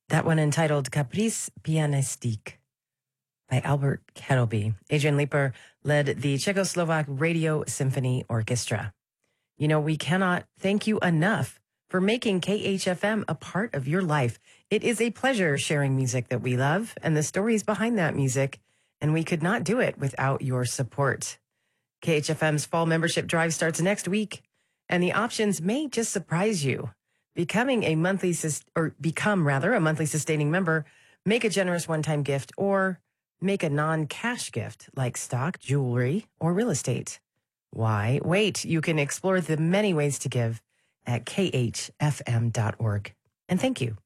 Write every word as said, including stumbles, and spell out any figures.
That one entitled Caprice Pianistique by Albert Kettleby. Adrian Leeper led the Czechoslovak Radio Symphony Orchestra. You know, we cannot thank you enough for making K H F M a part of your life. It is a pleasure sharing music that we love and the stories behind that music, and we could not do it without your support. K H F M's fall membership drive starts next week, and the options may just surprise you. Becoming a monthly, sus- or become rather, a monthly sustaining member, make a generous one-time gift, or make a non-cash gift like stock, jewelry, or real estate. Why wait? You can explore the many ways to give at k h f m dot org. And thank you.